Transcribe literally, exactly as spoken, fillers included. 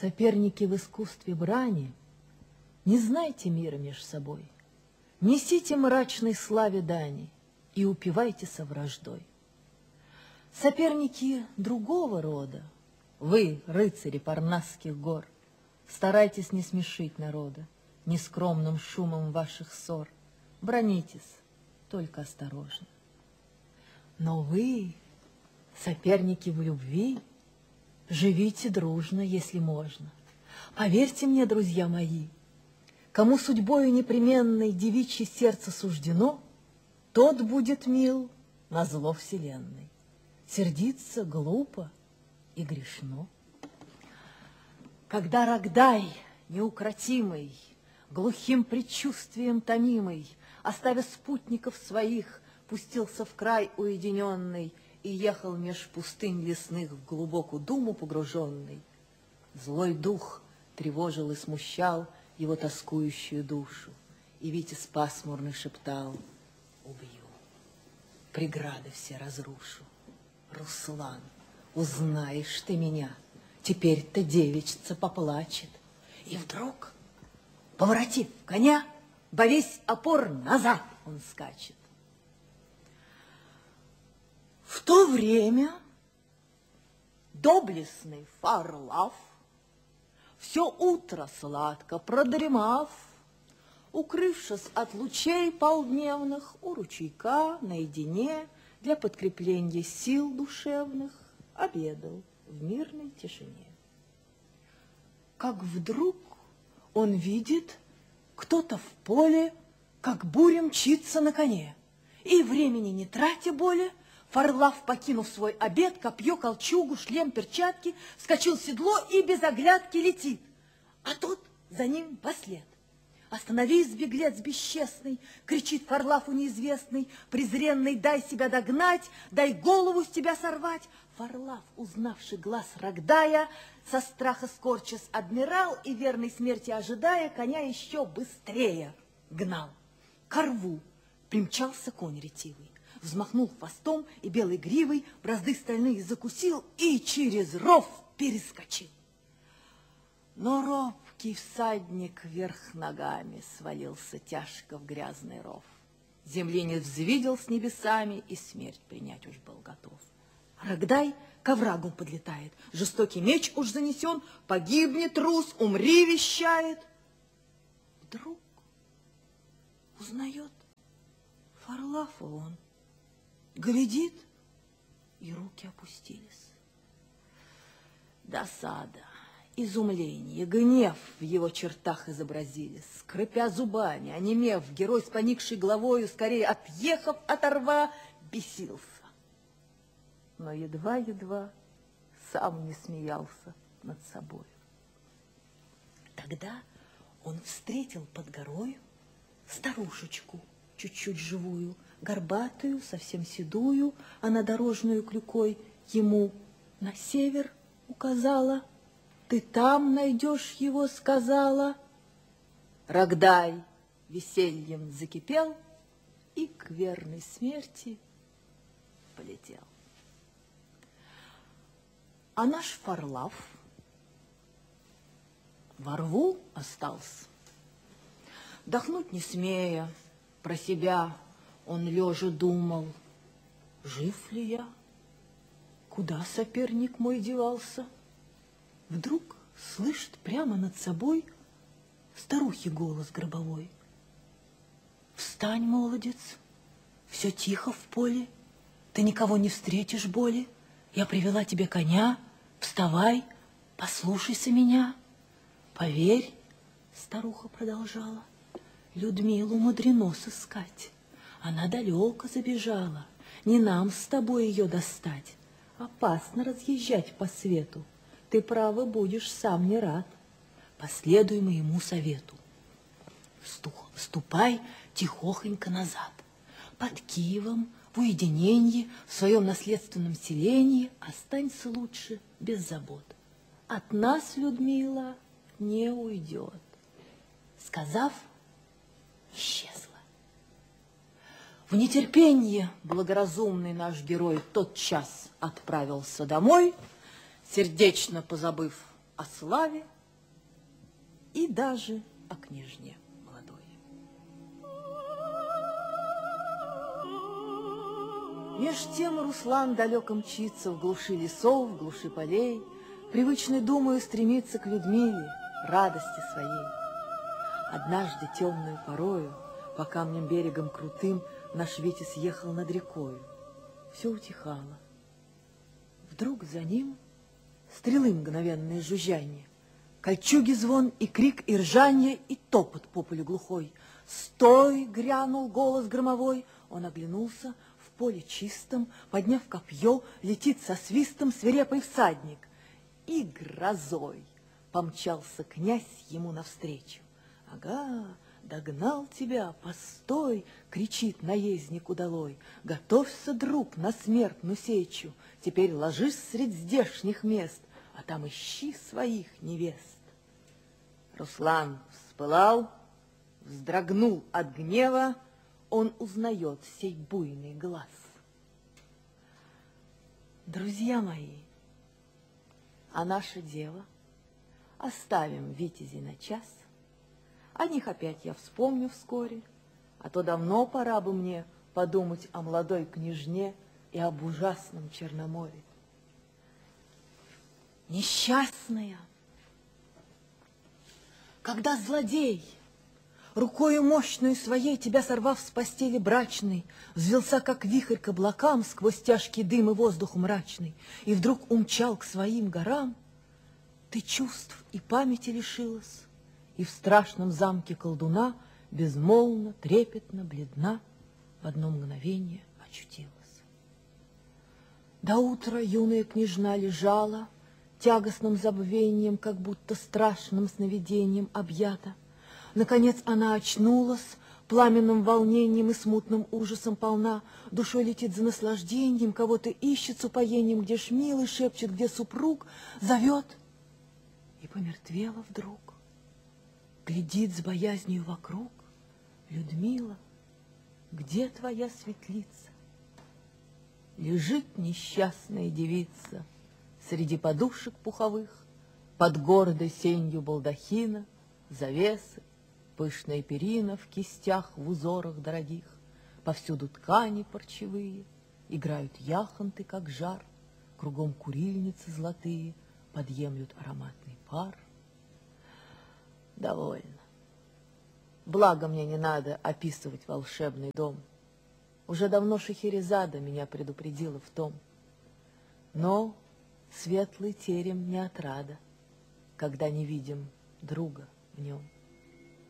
Соперники в искусстве брани, не знайте мира меж собой, несите мрачной славе дани и упивайте со враждой. Соперники другого рода, вы, рыцари парнасских гор, старайтесь не смешить народа нескромным шумом ваших ссор, бранитесь, только осторожно. Но вы, соперники в любви, живите дружно, если можно. Поверьте мне, друзья мои, кому судьбою непременной девичье сердце суждено, тот будет мил назло вселенной. Сердиться глупо и грешно. Когда Рогдай, неукротимый, глухим предчувствием томимый, оставя спутников своих, пустился в край уединенный и ехал меж пустынь лесных в глубокую думу погруженный, злой дух тревожил и смущал его тоскующую душу, и Витязь пасмурно шептал: убью, преграды все разрушу. Руслан, узнаешь ты меня, теперь-то девичца поплачет. И вдруг, поворотив коня, во весь опор назад он скачет. В то время доблестный Фарлав, все утро сладко продремав, укрывшись от лучей полдневных, у ручейка наедине для подкрепления сил душевных, обедал в мирной тишине. Как вдруг он видит, кто-то в поле, как буря мчится на коне, и времени не тратя более, Фарлав, покинув свой обед, копье, колчугу, шлем, перчатки, вскочил в седло и без оглядки летит, а тот за ним вслед. «Остановись, беглец бесчестный!» — кричит Фарлаву неизвестный, презренный: «Дай себя догнать, дай голову с тебя сорвать!» Фарлав, узнавший глаз Рогдая, со страха скорчась адмирал и, верной смерти ожидая, коня еще быстрее гнал. Ко рву примчался конь ретивый, взмахнул хвостом и белой гривой, бразды стальные закусил и через ров перескочил. Но робкий всадник вверх ногами свалился тяжко в грязный ров. Землянин взвидел с небесами и смерть принять уж был готов. Рогдай к оврагу подлетает, жестокий меч уж занесен, погибнет трус, умри, вещает. Вдруг узнает Фарлава он, глядит, и руки опустились. Досада, изумление, гнев в его чертах изобразились. Скрипя зубами, онемев, герой с поникшей головою, скорее отъехав от рва, бесился. Но едва-едва сам не смеялся над собой. Тогда он встретил под горою старушечку, чуть-чуть живую, горбатую, совсем седую, она дорожную клюкой ему на север указала. «Ты там найдешь его», — сказала. Рогдай весельем закипел и к верной смерти полетел. А наш Фарлав во рву остался. Дохнуть не смея, про себя он лежа думал: жив ли я? Куда соперник мой девался? Вдруг слышит прямо над собой старухи голос гробовой: встань, молодец, все тихо в поле, ты никого не встретишь боли. Я привела тебе коня, вставай, послушайся меня. Поверь, старуха продолжала, Людмилу мудрено сыскать. Она далеко забежала, не нам с тобой ее достать. Опасно разъезжать по свету, ты, право, будешь сам не рад. Последуй моему совету. Ступай тихохонько назад. Под Киевом, в уединении, в своем наследственном селении останься лучше без забот. От нас Людмила не уйдет. Сказав, исчезла. В нетерпении благоразумный наш герой тотчас отправился домой, сердечно позабыв о славе и даже о княжне молодой. Меж тем Руслан далеко мчится в глуши лесов, в глуши полей, привычной думаю стремится к Людмиле, радости своей. Однажды темную порою по камням берегом крутым наш Витя съехал над рекою. Все утихало. Вдруг за ним стрелы мгновенное жужжанье, кольчуги звон и крик и ржанье, и топот по полю глухой. «Стой!» — грянул голос громовой. Он оглянулся, в поле чистом, подняв копье, летит со свистом свирепый всадник. И грозой помчался князь ему навстречу. «Ага, догнал тебя, постой!» — кричит наездник удалой. «Готовься, друг, на смертную сечу, теперь ложись средь здешних мест, а там ищи своих невест». Руслан вспылал, вздрогнул от гнева, он узнает сей буйный глаз. Друзья мои, а наше дело оставим витязей на час. О них опять я вспомню вскоре, а то давно пора бы мне подумать о молодой княжне и об ужасном Черноморье. Несчастная, когда злодей, рукою мощную своей, тебя сорвав с постели брачной, взвился, как вихрь к облакам, сквозь тяжкий дым и воздух мрачный, и вдруг умчал к своим горам, ты чувств и памяти лишилась, и в страшном замке колдуна безмолвно, трепетно, бледна в одно мгновение очутилась. До утра юная княжна лежала, тягостным забвением, как будто страшным сновидением объята. Наконец она очнулась, пламенным волнением и смутным ужасом полна, душой летит за наслаждением, кого-то ищет с упоением, где ж милый шепчет, где супруг, зовет, и помертвела вдруг. Глядит с боязнью вокруг. Людмила, где твоя светлица? Лежит несчастная девица среди подушек пуховых, под гордой сенью балдахина, завесы, пышная перина в кистях, в узорах дорогих, повсюду ткани парчевые, играют яхонты, как жар, кругом курильницы золотые, подъемлют ароматный пар. Довольно. Благо мне не надо описывать волшебный дом. Уже давно Шахерезада меня предупредила в том. Но светлый терем не отрада, когда не видим друга в нем.